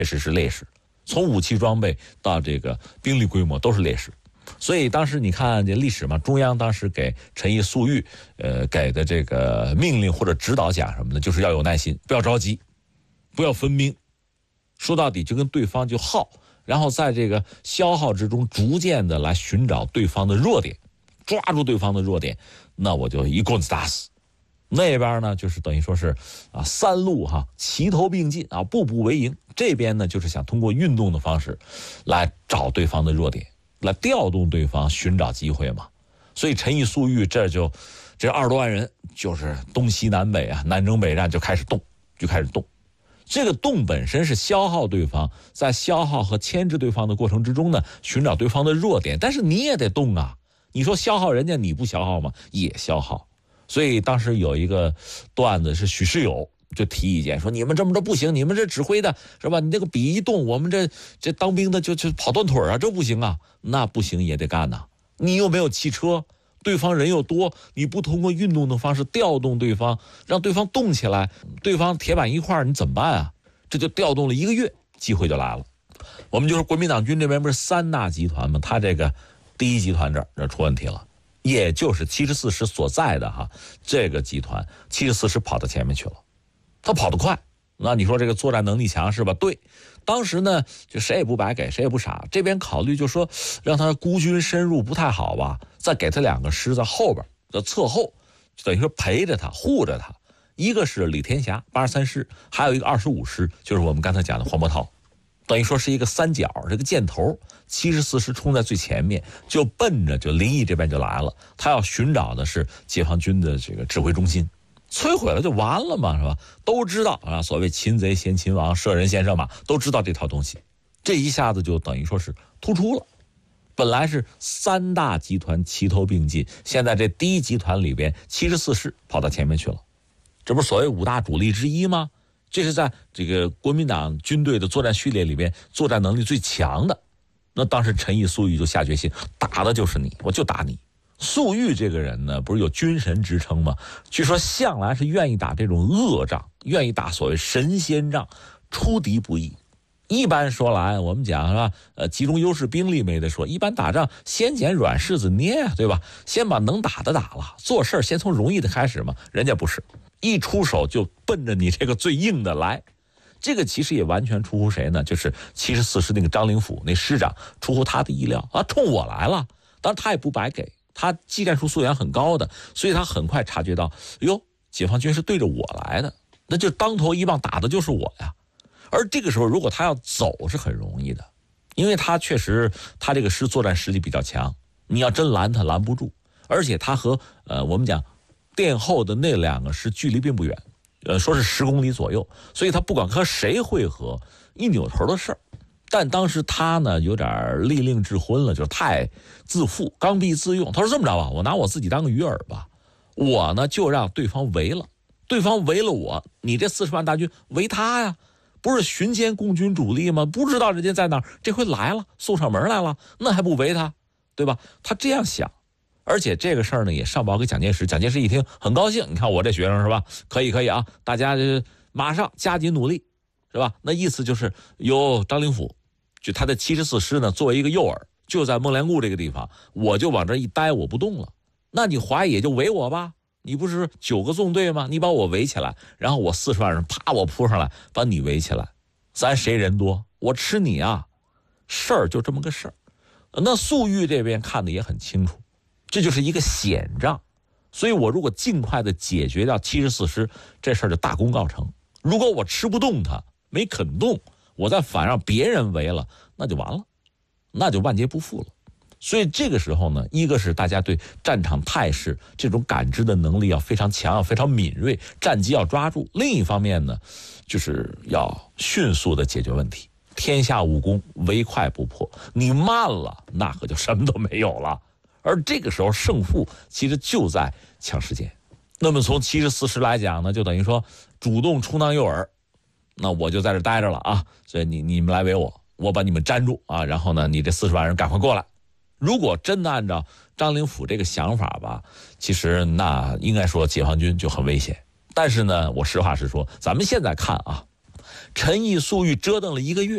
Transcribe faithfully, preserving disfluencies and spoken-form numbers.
实是劣势，从武器装备到这个兵力规模都是劣势。所以当时你看这历史嘛，中央当时给陈毅、粟裕，呃，给的这个命令或者指导讲什么呢？就是要有耐心，不要着急，不要分兵。说到底就跟对方就耗，然后在这个消耗之中，逐渐的来寻找对方的弱点，抓住对方的弱点，那我就一棍子打死。那边呢，就是等于说是啊，三路哈齐头并进啊，步步为营。这边呢，就是想通过运动的方式来找对方的弱点，来调动对方，寻找机会嘛。所以陈毅、粟裕这就这二十多万人，就是东西南北啊，南征北战就开始动，就开始动。这个动本身是消耗对方，在消耗和牵制对方的过程之中呢，寻找对方的弱点。但是你也得动啊，你说消耗人家，你不消耗吗？也消耗。所以当时有一个段子是许世友就提意见说，你们这么着不行，你们这指挥的是吧？你这个笔一动，我们这这当兵的就就跑断腿啊，这不行啊。那不行也得干呐，你又没有汽车，对方人又多，你不通过运动的方式调动对方，让对方动起来，对方铁板一块，你怎么办啊？这就调动了一个月，机会就来了。我们就说国民党军这边不是三大集团吗？他这个第一集团这儿这出问题了，也就是七十四师所在的哈这个集团，七十四师跑到前面去了，他跑得快，那你说这个作战能力强是吧？对，当时呢就谁也不白给，谁也不傻，这边考虑就说让他孤军深入不太好吧，再给他两个师在后边，在侧后，就等于说陪着他，护着他。一个是李天霞八十三师，还有一个二十五师，就是我们刚才讲的黄伯韬，等于说是一个三角，这个箭头。七十四师冲在最前面，就奔着就临沂这边就来了。他要寻找的是解放军的这个指挥中心，摧毁了就完了嘛，是吧？都知道啊，所谓擒贼先擒王，射人先射马，都知道这套东西。这一下子就等于说是突出了。本来是三大集团齐头并进，现在这第一集团里边，七十四师跑到前面去了。这不是所谓五大主力之一吗？这是在这个国民党军队的作战序列里边作战能力最强的。那当时陈毅、粟裕就下决心，打的就是你，我就打你。粟裕这个人呢，不是有军神之称吗？据说向来是愿意打这种恶仗，愿意打所谓神仙仗，出敌不意。一般说来，我们讲是吧？呃，集中优势兵力没得说。一般打仗先捡软柿子捏，对吧？先把能打的打了，做事先从容易的开始嘛。人家不是，一出手就奔着你这个最硬的来。这个其实也完全出乎谁呢？就是七十四师那个张灵甫那师长，出乎他的意料啊，冲我来了。当然他也不白给，他技战术素养很高的，所以他很快察觉到，哟，解放军是对着我来的，那就当头一棒打的就是我呀。而这个时候如果他要走是很容易的，因为他确实他这个师作战实力比较强，你要真拦他拦不住，而且他和呃我们讲殿后的那两个师距离并不远。呃，说是十公里左右，所以他不管和谁会合，一扭头的事儿。但当时他呢，有点利令智昏了，就是太自负、刚愎自用。他说这么着吧，我拿我自己当个鱼饵吧，我呢就让对方围了，对方围了我，你这四十万大军围他呀，不是巡歼共军主力吗？不知道人家在哪儿，这回来了，送上门来了，那还不围他，对吧？他这样想。而且这个事儿呢也上报给蒋介石，蒋介石一听很高兴，你看我这学生是吧？可以可以啊，大家就马上加紧努力，是吧？那意思就是由张灵甫，就他的七十四师呢作为一个诱饵，就在孟良崮这个地方，我就往这一待，我不动了。那你华野就围我吧，你不是九个纵队吗？你把我围起来，然后我四十万人啪我扑上来，把你围起来，咱谁人多，我吃你啊！事儿就这么个事儿。那粟裕这边看的也很清楚。这就是一个险仗，所以我如果尽快的解决掉七十四师，这事儿就大功告成。如果我吃不动他，没肯动，我再反让别人围了，那就完了，那就万劫不复了。所以这个时候呢，一个是大家对战场态势这种感知的能力要非常强，要非常敏锐，战机要抓住；另一方面呢，就是要迅速的解决问题。天下武功唯快不破，你慢了，那可就什么都没有了。而这个时候胜负其实就在抢时间。那么从七十四师来讲呢，就等于说主动充当诱饵，那我就在这待着了啊，所以你你们来围我，我把你们粘住啊，然后呢你这四十万人赶快过来。如果真的按照张灵甫这个想法吧，其实那应该说解放军就很危险。但是呢，我实话实说，咱们现在看啊，陈毅、粟裕折腾了一个月，